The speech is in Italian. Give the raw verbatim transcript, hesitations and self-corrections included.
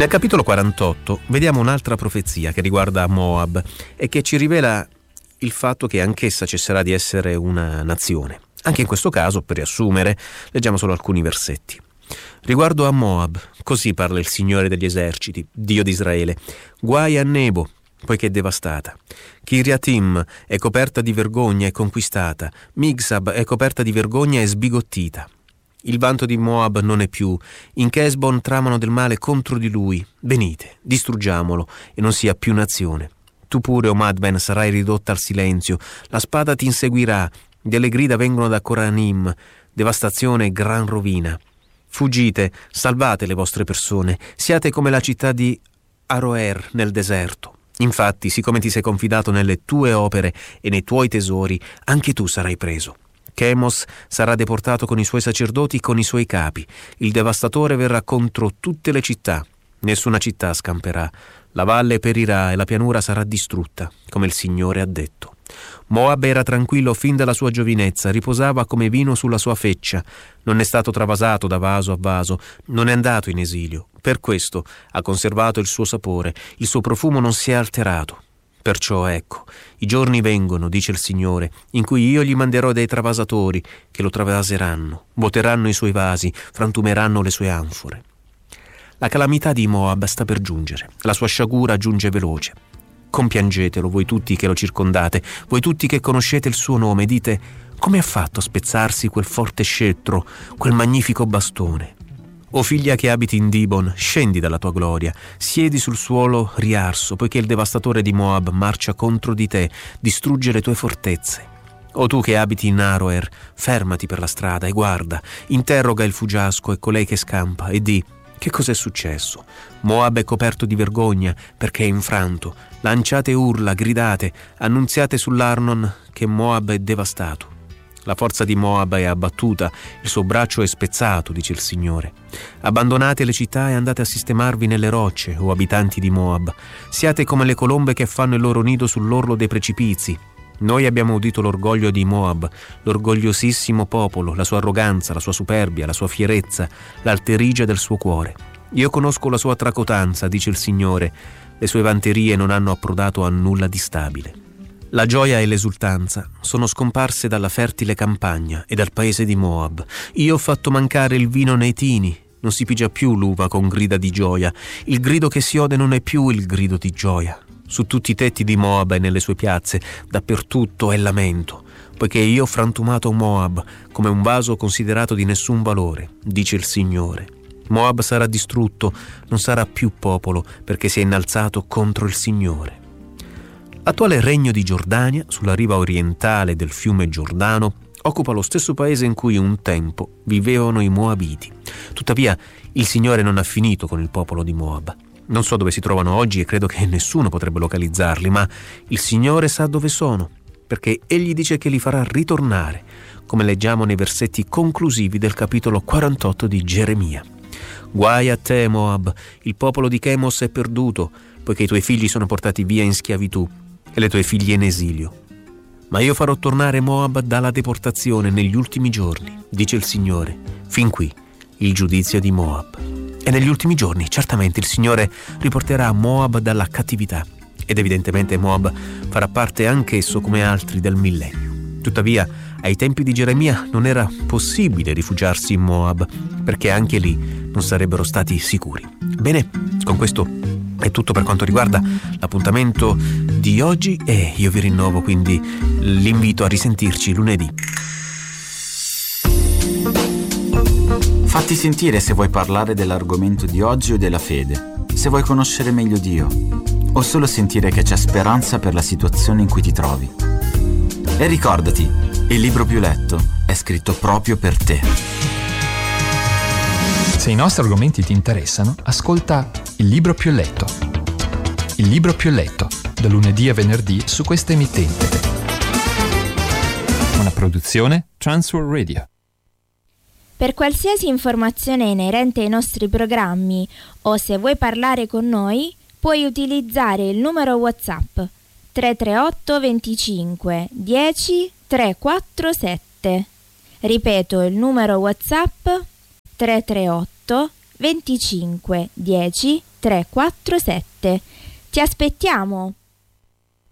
Nel capitolo quarantotto vediamo un'altra profezia che riguarda Moab e che ci rivela il fatto che anch'essa cesserà di essere una nazione. Anche in questo caso, per riassumere, leggiamo solo alcuni versetti. Riguardo a Moab, così parla il Signore degli eserciti, Dio di Israele: guai a Nebo, poiché è devastata. Kiriatim è coperta di vergogna e conquistata. Migsab è coperta di vergogna e sbigottita. Il vanto di Moab non è più. In Chesbon tramano del male contro di lui. Venite, distruggiamolo e non sia più nazione. Tu pure, o Madben, sarai ridotta al silenzio. La spada ti inseguirà. Delle grida vengono da Coranim. Devastazione e gran rovina. Fuggite, salvate le vostre persone. Siate come la città di Aroer nel deserto. Infatti, siccome ti sei confidato nelle tue opere e nei tuoi tesori, anche tu sarai preso. Chemos sarà deportato con i suoi sacerdoti, con i suoi capi. Il devastatore verrà contro tutte le città. Nessuna città scamperà. La valle perirà e la pianura sarà distrutta, come il Signore ha detto. Moab era tranquillo fin dalla sua giovinezza, riposava come vino sulla sua feccia. Non è stato travasato da vaso a vaso, non è andato in esilio. Per questo ha conservato il suo sapore, il suo profumo non si è alterato. Perciò ecco, i giorni vengono, dice il Signore, in cui io gli manderò dei travasatori che lo travaseranno, vuoteranno i suoi vasi, frantumeranno le sue anfore. La calamità di Moab sta per giungere, la sua sciagura giunge veloce. Compiangetelo voi tutti che lo circondate, voi tutti che conoscete il suo nome, dite: come ha fatto a spezzarsi quel forte scettro, quel magnifico bastone? O figlia che abiti in Dibon, scendi dalla tua gloria, siedi sul suolo riarso, poiché il devastatore di Moab marcia contro di te, distrugge le tue fortezze. O tu che abiti in Aroer, fermati per la strada e guarda, interroga il fuggiasco e colei che scampa e di: che cos'è successo? Moab è coperto di vergogna perché è infranto. Lanciate urla, gridate, annunziate sull'Arnon che Moab è devastato. La forza di Moab è abbattuta, il suo braccio è spezzato, dice il Signore. Abbandonate le città e andate a sistemarvi nelle rocce, o abitanti di Moab. Siate come le colombe che fanno il loro nido sull'orlo dei precipizi. Noi abbiamo udito l'orgoglio di Moab, l'orgogliosissimo popolo, la sua arroganza, la sua superbia, la sua fierezza, l'alterigia del suo cuore. Io conosco la sua tracotanza, dice il Signore. Le sue vanterie non hanno approdato a nulla di stabile. La gioia e l'esultanza sono scomparse dalla fertile campagna e dal paese di Moab. Io ho fatto mancare il vino nei tini. Non si pigia più l'uva con grida di gioia. Il grido che si ode non è più il grido di gioia. Su tutti i tetti di Moab e nelle sue piazze, dappertutto è lamento, poiché io ho frantumato Moab come un vaso considerato di nessun valore, dice il Signore. Moab sarà distrutto, non sarà più popolo, perché si è innalzato contro il Signore. L'attuale regno di Giordania, sulla riva orientale del fiume Giordano, occupa lo stesso paese in cui un tempo vivevano i Moabiti. Tuttavia, il Signore non ha finito con il popolo di Moab. Non so dove si trovano oggi e credo che nessuno potrebbe localizzarli, ma il Signore sa dove sono, perché Egli dice che li farà ritornare, come leggiamo nei versetti conclusivi del capitolo quarantotto di Geremia. Guai a te, Moab, il popolo di Chemos è perduto, poiché i tuoi figli sono portati via in schiavitù e le tue figlie in esilio. Ma io farò tornare Moab dalla deportazione negli ultimi giorni, dice il Signore. Fin qui il giudizio di Moab. E negli ultimi giorni certamente il Signore riporterà Moab dalla cattività, ed evidentemente Moab farà parte anch'esso come altri del millennio. Tuttavia, ai tempi di Geremia non era possibile rifugiarsi in Moab, perché anche lì non sarebbero stati sicuri. Bene, con questo è tutto per quanto riguarda l'appuntamento di oggi e io vi rinnovo quindi l'invito a risentirci lunedì. Fatti sentire se vuoi parlare dell'argomento di oggi o della fede, se vuoi conoscere meglio Dio, o solo sentire che c'è speranza per la situazione in cui ti trovi. E ricordati, il libro più letto è scritto proprio per te. Se i nostri argomenti ti interessano, ascolta Il libro più letto. Il libro più letto, da lunedì a venerdì su questa emittente. Una produzione Transworld Radio. Per qualsiasi informazione inerente ai nostri programmi o se vuoi parlare con noi, puoi utilizzare il numero WhatsApp tre tre otto venticinque dieci trecentoquarantasette. Ripeto il numero WhatsApp tre tre otto venticinque dieci tre quattro sette. Ti aspettiamo!